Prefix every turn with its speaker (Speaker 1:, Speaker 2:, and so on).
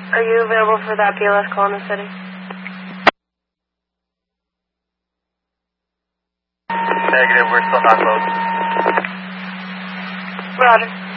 Speaker 1: Are you available for that BLS call in the city?
Speaker 2: Negative, we're still not closed.
Speaker 1: Roger.